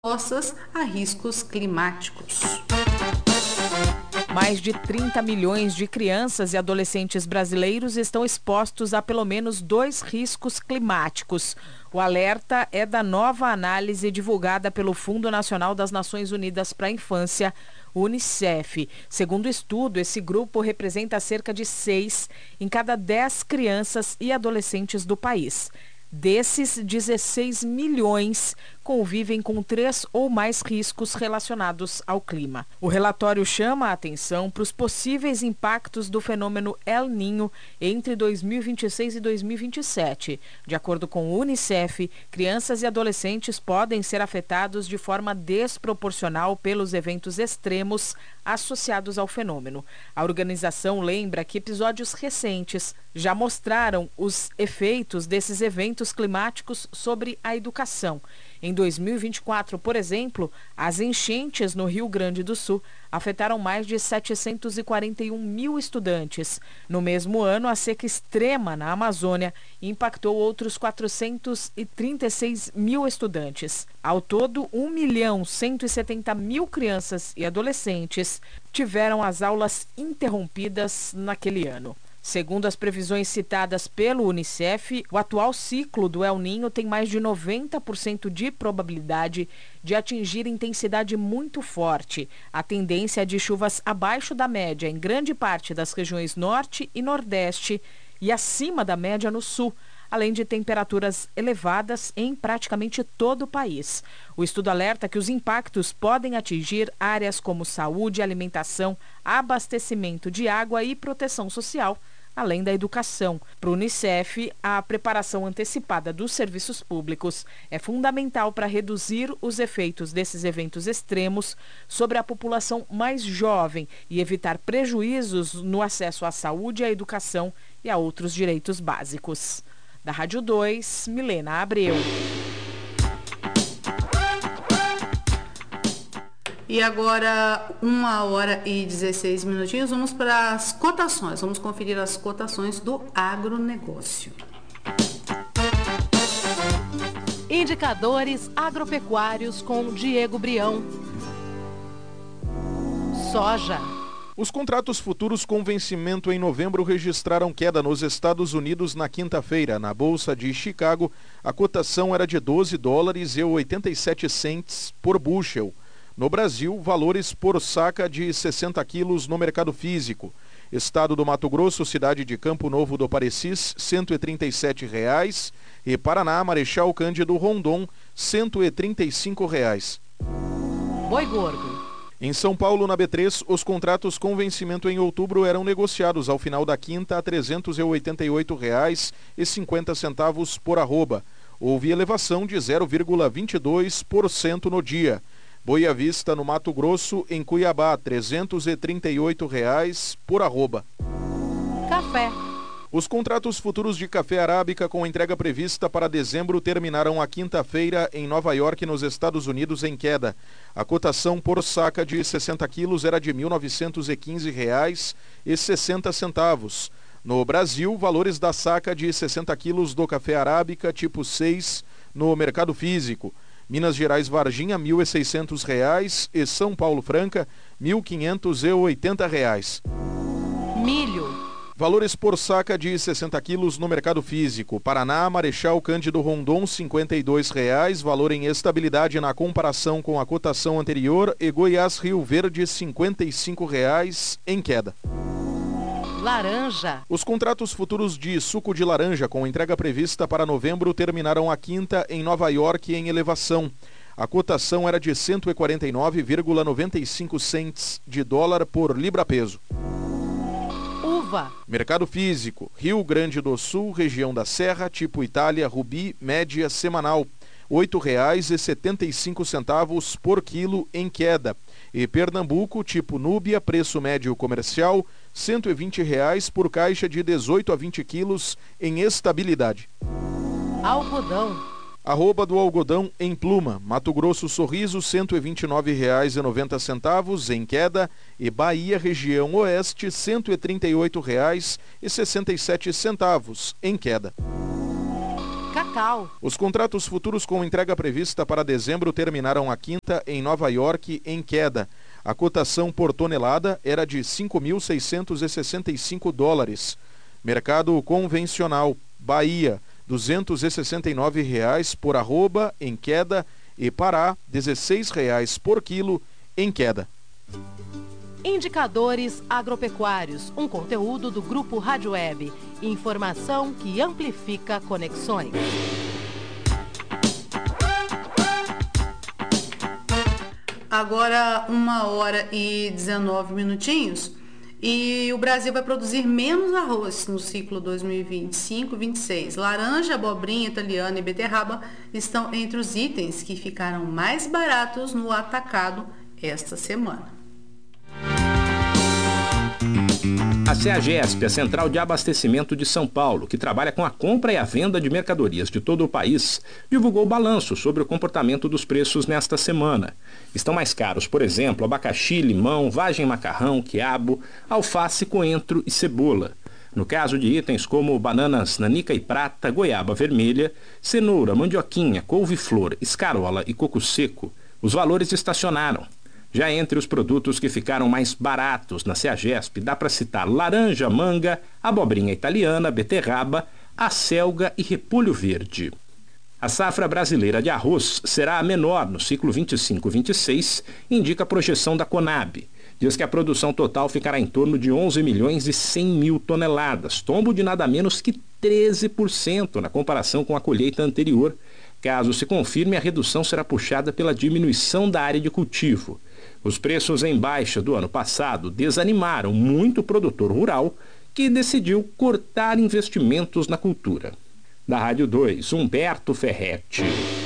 expostas a riscos climáticos. Mais de 30 milhões de crianças e adolescentes brasileiros estão expostos a pelo menos 2 riscos climáticos. O alerta é da nova análise divulgada pelo Fundo Nacional das Nações Unidas para a Infância, Unicef. Segundo o estudo, esse grupo representa cerca de 6 em cada 10 crianças e adolescentes do país. Desses, 16 milhões convivem com 3 ou mais riscos relacionados ao clima. O relatório chama a atenção para os possíveis impactos do fenômeno El Niño entre 2026 e 2027. De acordo com o Unicef, crianças e adolescentes podem ser afetados de forma desproporcional pelos eventos extremos associados ao fenômeno. A organização lembra que episódios recentes já mostraram os efeitos desses eventos climáticos sobre a educação. Em 2024, por exemplo, as enchentes no Rio Grande do Sul afetaram mais de 741 mil estudantes. No mesmo ano, a seca extrema na Amazônia impactou outros 436 mil estudantes. Ao todo, 1.170.000 crianças e adolescentes tiveram as aulas interrompidas naquele ano. Segundo as previsões citadas pelo Unicef, o atual ciclo do El Niño tem mais de 90% de probabilidade de atingir intensidade muito forte. A tendência é de chuvas abaixo da média em grande parte das regiões norte e nordeste e acima da média no sul, além de temperaturas elevadas em praticamente todo o país. O estudo alerta que os impactos podem atingir áreas como saúde, alimentação, abastecimento de água e proteção social, além da educação. Para o Unicef, a preparação antecipada dos serviços públicos é fundamental para reduzir os efeitos desses eventos extremos sobre a população mais jovem e evitar prejuízos no acesso à saúde, à educação e a outros direitos básicos. Da Rádio 2, Milena Abreu. E agora, 1h16, vamos para as cotações. Vamos conferir as cotações do agronegócio. Indicadores agropecuários com Diego Brião. Soja. Os contratos futuros com vencimento em novembro registraram queda nos Estados Unidos na quinta-feira. Na Bolsa de Chicago, a cotação era de $12,87 por bushel. No Brasil, valores por saca de 60 quilos no mercado físico. Estado do Mato Grosso, cidade de Campo Novo do Parecis, R$ 137,00. E Paraná, Marechal Cândido Rondon, R$ 135,00. Boi gordo. Em São Paulo, na B3, os contratos com vencimento em outubro eram negociados ao final da quinta a R$ 388,50 por arroba. Houve elevação de 0,22% no dia. Boi à vista no Mato Grosso, em Cuiabá, R$ 338,00 por arroba. Café. Os contratos futuros de café arábica com entrega prevista para dezembro terminaram a quinta-feira em Nova York, nos Estados Unidos, em queda. A cotação por saca de 60 quilos era de R$ 1.915,60. No Brasil, valores da saca de 60 quilos do café arábica tipo 6 no mercado físico. Minas Gerais Varginha, R$ 1.600 e São Paulo Franca, R$ 1.580. Milho. Valores por saca de 60 quilos no mercado físico. Paraná, Marechal Cândido Rondon, R$ 52,00, valor em estabilidade na comparação com a cotação anterior, e Goiás Rio Verde, R$ 55,00 em queda. Laranja. Os contratos futuros de suco de laranja com entrega prevista para novembro terminaram a quinta em Nova York em elevação. A cotação era de 149,95 cents de dólar por libra-peso. Uva. Mercado físico. Rio Grande do Sul, região da Serra, tipo Itália, Rubi, média semanal. R$ 8,75 por quilo em queda. E Pernambuco, tipo Núbia, preço médio comercial, R$ 120,00 por caixa de 18 a 20 quilos em estabilidade. Algodão. Arroba do algodão em Pluma, Mato Grosso Sorriso, R$ 129,90 em queda, e Bahia, região oeste, R$ 138,67 em queda. Cacau. Cacau. Os contratos futuros com entrega prevista para dezembro terminaram a quinta em Nova York em queda. A cotação por tonelada era de $5.665. Mercado convencional, Bahia, R$ 269 por arroba em queda e Pará, R$ 16 por quilo em queda. Indicadores agropecuários, um conteúdo do Grupo Rádio Web. Informação que amplifica conexões. Agora 1h19. E o Brasil vai produzir menos arroz no ciclo 2025-26. Laranja, abobrinha italiana e beterraba estão entre os itens que ficaram mais baratos no atacado esta semana. A CEAGESP, a Central de Abastecimento de São Paulo, que trabalha com a compra e a venda de mercadorias de todo o país, divulgou balanço sobre o comportamento dos preços nesta semana. Estão mais caros, por exemplo, abacaxi, limão, vagem macarrão, quiabo, alface, coentro e cebola. No caso de itens como bananas nanica e prata, goiaba vermelha, cenoura, mandioquinha, couve-flor, escarola e coco seco, os valores estacionaram. Já entre os produtos que ficaram mais baratos na CEAGESP, dá para citar laranja, manga, abobrinha italiana, beterraba, acelga e repolho verde. A safra brasileira de arroz será a menor no ciclo 25-26, indica a projeção da Conab. Diz que a produção total ficará em torno de 11.100.000 toneladas, tombo de nada menos que 13% na comparação com a colheita anterior. Caso se confirme, a redução será puxada pela diminuição da área de cultivo. Os preços em baixa do ano passado desanimaram muito o produtor rural, que decidiu cortar investimentos na cultura. Da Rádio 2, Humberto Ferretti.